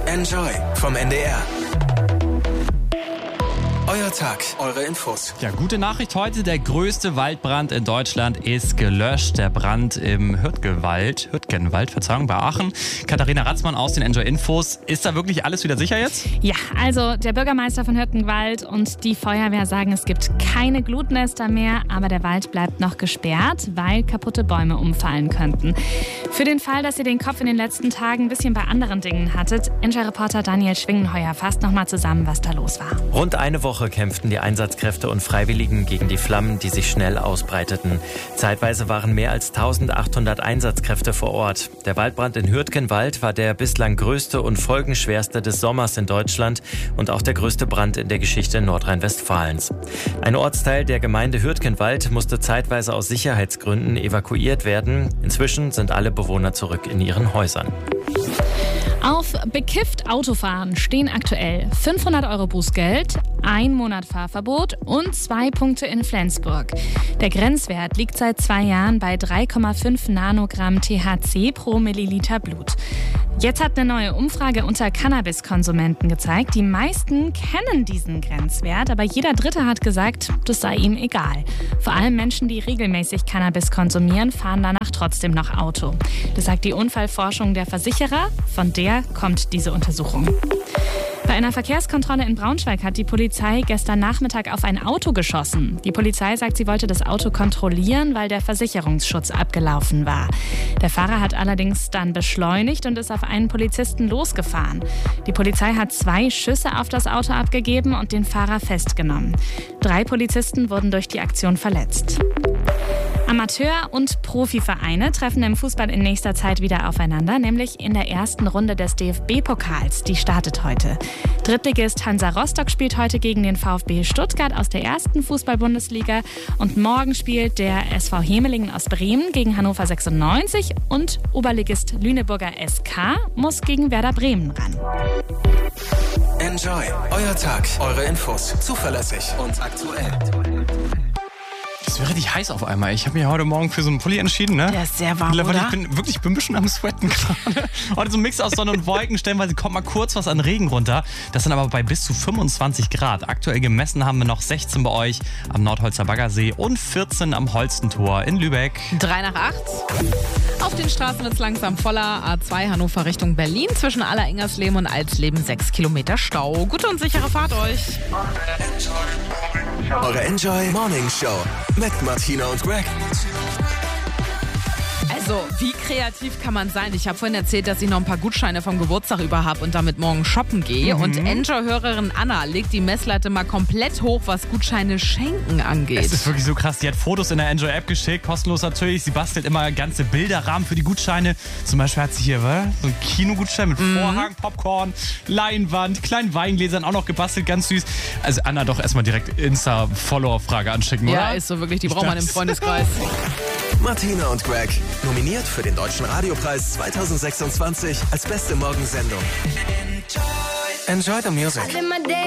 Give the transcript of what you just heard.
Enjoy vom NDR. Euer Tag, eure Infos. Ja, gute Nachricht heute. Der größte Waldbrand in Deutschland ist gelöscht. Der Brand im Hürtgenwald, bei Aachen. Katharina Ratzmann aus den Enjoy Infos. Ist da wirklich alles wieder sicher jetzt? Ja, also der Bürgermeister von Hürtgenwald und die Feuerwehr sagen, es gibt keine Glutnester mehr, aber der Wald bleibt noch gesperrt, weil kaputte Bäume umfallen könnten. Für den Fall, dass ihr den Kopf in den letzten Tagen ein bisschen bei anderen Dingen hattet, Enjoy-Reporter Daniel Schwingenheuer fasst nochmal zusammen, was da los war. Rund eine Woche kämpften die Einsatzkräfte und Freiwilligen gegen die Flammen, die sich schnell ausbreiteten. Zeitweise waren mehr als 1800 Einsatzkräfte vor Ort. Der Waldbrand in Hürtgenwald war der bislang größte und folgenschwerste des Sommers in Deutschland und auch der größte Brand in der Geschichte Nordrhein-Westfalens. Ein Ortsteil der Gemeinde Hürtgenwald musste zeitweise aus Sicherheitsgründen evakuiert werden. Inzwischen sind alle Bewohner zurück in ihren Häusern. Auf bekifft Autofahren stehen aktuell 500 € Bußgeld, 1 Monat Fahrverbot und 2 Punkte in Flensburg. Der Grenzwert liegt seit 2 Jahren bei 3,5 Nanogramm THC pro Milliliter Blut. Jetzt hat eine neue Umfrage unter Cannabiskonsumenten gezeigt, die meisten kennen diesen Grenzwert, aber jeder Dritte hat gesagt, das sei ihm egal. Vor allem Menschen, die regelmäßig Cannabis konsumieren, fahren danach trotzdem noch Auto. Das sagt die Unfallforschung der Versicherer, von der kommt diese Untersuchung. Bei einer Verkehrskontrolle in Braunschweig hat die Polizei gestern Nachmittag auf ein Auto geschossen. Die Polizei sagt, sie wollte das Auto kontrollieren, weil der Versicherungsschutz abgelaufen war. Der Fahrer hat allerdings dann beschleunigt und ist auf einen Polizisten losgefahren. Die Polizei hat 2 Schüsse auf das Auto abgegeben und den Fahrer festgenommen. 3 Polizisten wurden durch die Aktion verletzt. Amateur- und Profivereine treffen im Fußball in nächster Zeit wieder aufeinander, nämlich in der ersten Runde des DFB-Pokals. Die startet heute. Drittligist Hansa Rostock spielt heute gegen den VfB Stuttgart aus der ersten Fußball-Bundesliga. Und morgen spielt der SV Hemelingen aus Bremen gegen Hannover 96 und Oberligist Lüneburger SK muss gegen Werder Bremen ran. Enjoy, euer Tag, eure Infos. Zuverlässig und aktuell. Das wäre richtig heiß auf einmal. Ich habe mich heute Morgen für so einen Pulli entschieden, ne? Der ist sehr warm, oder? Ich bin ein bisschen am Sweaten gerade. Heute so ein Mix aus Sonne und Wolken. Stellenweise kommt mal kurz was an Regen runter. Das sind aber bei bis zu 25 Grad. Aktuell gemessen haben wir noch 16 bei euch am Nordholzer Baggersee und 14 am Holstentor in Lübeck. 7:03. Auf den Straßen wird es langsam voller. A2 Hannover Richtung Berlin. Zwischen Alleringers-Lehm und Alsleben 6 Kilometer Stau. Gute und sichere Fahrt euch. Eure Enjoy Morning Show mit Martina und Greg. Also, wie kreativ kann man sein? Ich habe vorhin erzählt, dass ich noch ein paar Gutscheine vom Geburtstag über habe und damit morgen shoppen gehe. Und Enjoy-Hörerin Anna legt die Messlatte mal komplett hoch, was Gutscheine schenken angeht. Es ist wirklich so krass. Die hat Fotos in der Enjoy-App geschickt, kostenlos natürlich. Sie bastelt immer ganze Bilderrahmen für die Gutscheine. Zum Beispiel hat sie hier so einen Kinogutschein mit Vorhang, Popcorn, Leinwand, kleinen Weingläsern auch noch gebastelt, ganz süß. Also Anna, doch erstmal direkt Insta-Follower-Frage anschicken, oder? Ja, ist so wirklich, die braucht man im Freundeskreis. Martina und Greg, nominiert für den Deutschen Radiopreis 2026 als beste Morgensendung. Enjoy the music.